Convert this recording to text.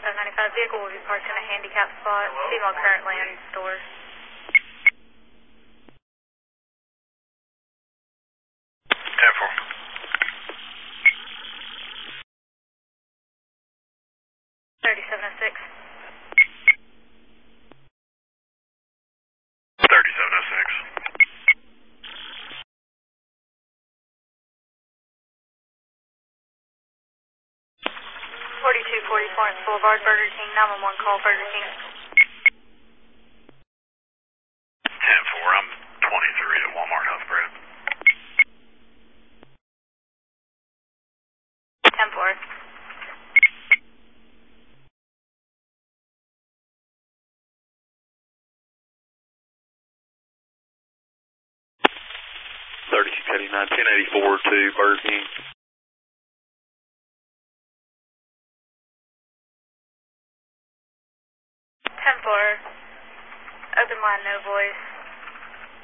3595 vehicle will be parked in a handicap spot. Female currently in store. 10-4. 3706. 3706. 4240 Florence Boulevard, Burger King, 911 call, Burger King. 10-4, I'm 23 at Walmart Health Brand. 10-4. 1084 to Burger King. 10-4. Open line, no voice.